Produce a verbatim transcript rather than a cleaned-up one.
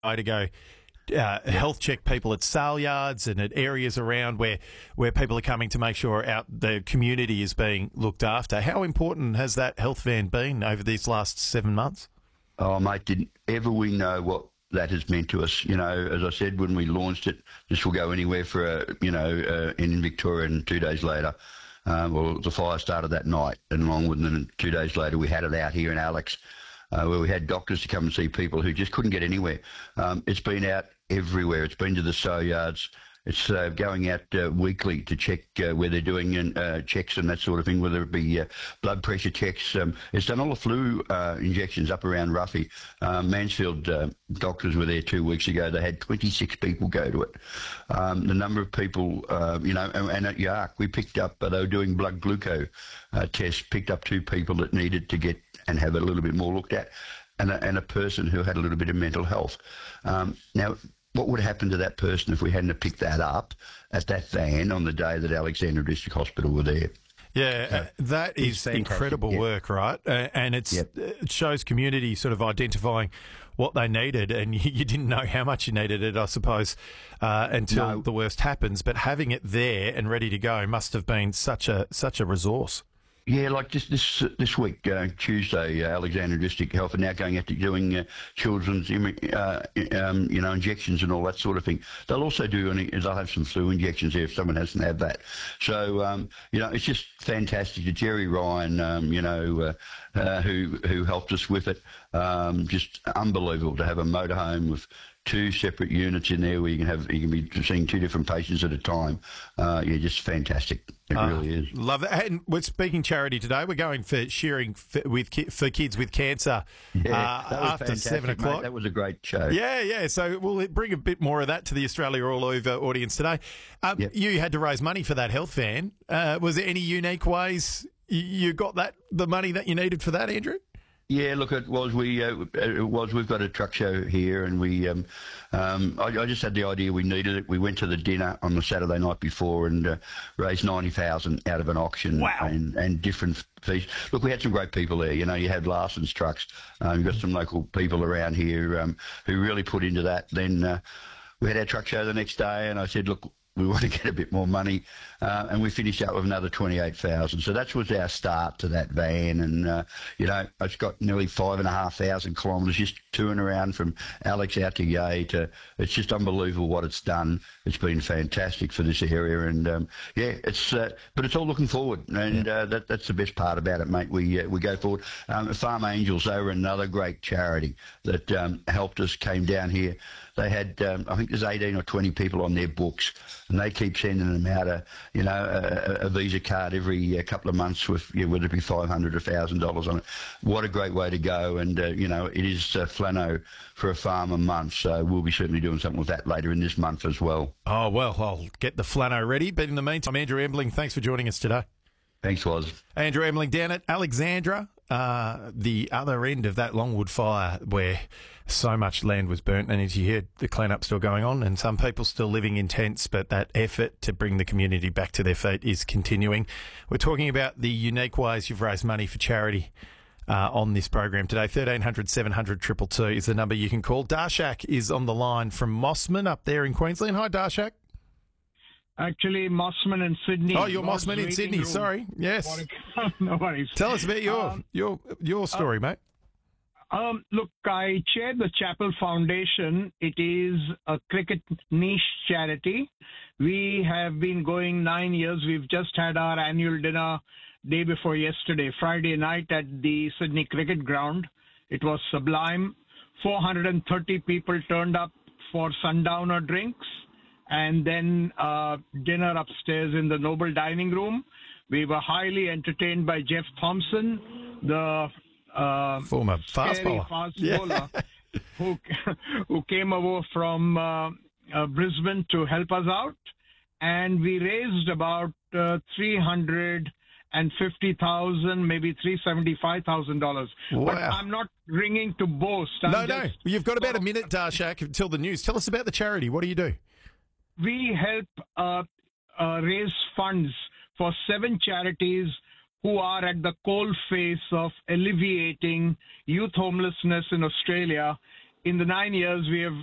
to go uh, health check people at sale yards and at areas around where where people are coming to make sure out the community is being looked after. How important has that health van been over these last seven months? Oh, mate, didn't ever we know what that has meant to us. You know, as I said, when we launched it, this will go anywhere for, a, you know, uh, in Victoria, and two days later, um, well, the fire started that night, and along with them, two days later, we had it out here in Alex, uh, where we had doctors to come and see people who just couldn't get anywhere. Um, it's been out everywhere. It's been to the sale yards. It's uh, going out uh, weekly to check uh, where they're doing uh, checks and that sort of thing, whether it be uh, blood pressure checks. Um, it's done all the flu uh, injections up around Ruffy. Um, Mansfield uh, doctors were there two weeks ago. They had twenty-six people go to it. Um, the number of people, uh, you know, and, and at Yark, we picked up, uh, they were doing blood glucose uh, tests, picked up two people that needed to get and have a little bit more looked at, and a, and a person who had a little bit of mental health. Um, now, what would happen to that person if we hadn't picked that up at that van on the day that Alexandra District Hospital were there? Yeah, So, uh, that is incredible yeah. work, right? Uh, and it's, Yep. it shows community sort of identifying what they needed, and you, you didn't know how much you needed it, I suppose, uh, until No. the worst happens. But having it there and ready to go must have been such a such a resource. Yeah, like just this this week, uh, Tuesday, uh, Alexandra District Health are now going out to doing uh, children's, uh, um, you know, injections and all that sort of thing. They'll also do, any, they'll have some flu injections there if someone hasn't had that. So, um, you know, it's just fantastic. To Jerry Ryan, um, you know, uh, uh, who who helped us with it. Um, just unbelievable to have a motorhome with two separate units in there where you can have you can be seeing two different patients at a time. Uh, yeah, just fantastic. It Uh, really is. Love it. And we're speaking charity today. We're going for sharing for, with ki- for kids with cancer Yeah, uh, that was after fantastic, seven mate. o'clock. That was a great show. Yeah, yeah. So we'll bring a bit more of that to the Australia All Over audience today. Um, Yep. You had to raise money for that health van. Uh, was there any unique ways you, you got that the money that you needed for that, Andrew? Yeah, look, it was we. Uh, it was we've got a truck show here, and we. Um, um, I, I just had the idea we needed it. We went to the dinner on the Saturday night before and uh, raised ninety thousand out of an auction. Wow. And and different fees. Look, we had some great people there. You know, you had Larson's trucks. Um, you've got some local people around here um, who really put into that. Then uh, we had our truck show the next day, and I said, look, we want to get a bit more money, uh, and we finished up with another twenty-eight thousand. So that was our start to that van, and uh, you know, it's got nearly five and a half thousand kilometres just touring around from Alex out to Yea. To it's just unbelievable what it's done. It's been fantastic for this area, and um, yeah, it's uh, but it's all looking forward, and uh, that that's the best part about it, mate. We uh, we go forward. Um, Farm Angels, they were another great charity that um, helped us. Came down here. They had, um, I think there's eighteen or twenty people on their books, and they keep sending them out a, you know, a, a Visa card every uh, couple of months with, you know, whether it be five hundred dollars or one thousand dollars on it. What a great way to go, and, uh, you know, it is uh, flano for a farmer month, so we'll be certainly doing something with that later in this month as well. Oh, well, I'll get the flano ready. But in the meantime, Andrew Embling, thanks for joining us today. Thanks, Woz. Andrew Embling down at Alexandra, uh, the other end of that Longwood fire where so much land was burnt. And as you heard, the clean-up still going on and some people still living in tents, but that effort to bring the community back to their feet is continuing. We're talking about the unique ways you've raised money for charity uh, on this program today. thirteen hundred, seven hundred, two two two is the number you can call. Darshak is on the line from Mossman up there in Queensland. Hi, Darshak. Actually, Mossman in Sydney. Oh, you're Lord's Mossman in waiting Sydney. room. Sorry. Yes. No worries. Tell us about your Um, your your story, mate. Um, look, I chair the Chapel Foundation. It is a cricket niche charity. We have been going nine years. We've just had our annual dinner day before yesterday, Friday night at the Sydney Cricket Ground. It was sublime. four hundred thirty people turned up for sundowner drinks and then uh, dinner upstairs in the Noble Dining Room. We were highly entertained by Jeff Thompson, the uh, Former fast scary bowler. fast Yeah. bowler who who came over from uh, uh, Brisbane to help us out, and we raised about uh, three hundred and fifty thousand, maybe three seventy-five thousand dollars. But Wow. I'm not ringing to boast. I'm No, no. just- You've got about a minute, Darshak, until the news. Tell us about the charity. What do you do? We help uh, uh, raise funds for seven charities who are at the coalface of alleviating youth homelessness in Australia. In the nine years we have